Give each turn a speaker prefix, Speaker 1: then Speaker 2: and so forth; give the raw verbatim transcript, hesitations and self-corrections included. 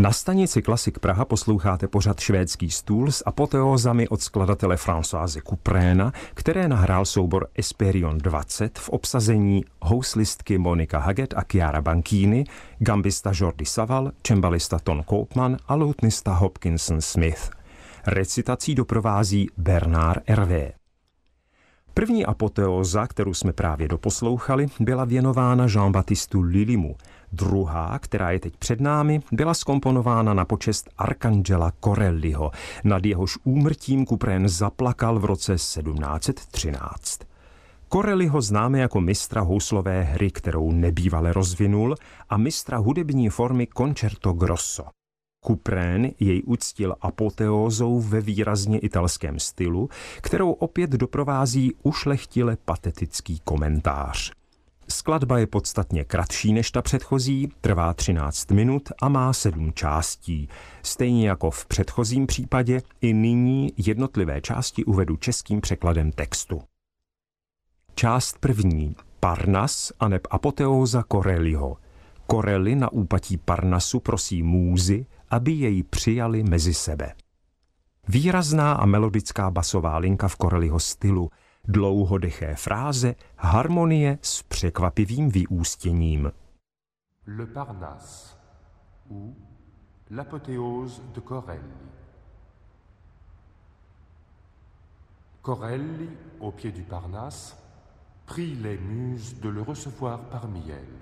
Speaker 1: Na stanici Klasik Praha posloucháte pořad Švédský stůl s apoteózami od skladatele Françoise Coupréna, které nahrál soubor Esperion dvacet v obsazení houslistky Monika Haget a Chiara Banchini, gambista Jordi Savall, cembalista Ton Koopman a loutnista Hopkinson Smith. Recitací doprovází Bernard Hervé. První apoteóza, kterou jsme právě doposlouchali, byla věnována Jean-Baptistu Lullymu. Druhá, která je teď před námi, byla zkomponována na počest Arcangela Corelliho. Nad jehož úmrtím Couperin zaplakal v roce sedmnáct set třináct. Corelliho známe jako mistra houslové hry, kterou nebývale rozvinul, a mistra hudební formy concerto grosso. Couperin jej uctil apoteózou ve výrazně italském stylu, kterou opět doprovází ušlechtile patetický komentář. Skladba je podstatně kratší než ta předchozí, trvá třináct minut a má sedm částí. Stejně jako v předchozím případě, i nyní jednotlivé části uvedu českým překladem textu. Část první. Parnas aneb apoteóza Corelliho. Corelli na úpatí Parnasu prosí můzy, aby jej přijali mezi sebe. Výrazná a melodická basová linka v Corelliho stylu, dlouhodeché fráze, harmonie s překvapivým vyústěním.
Speaker 2: Le Parnasse ou l'apothéose de Corelli. Corelli, au pied du Parnasse, prie les muses de le recevoir parmi elles.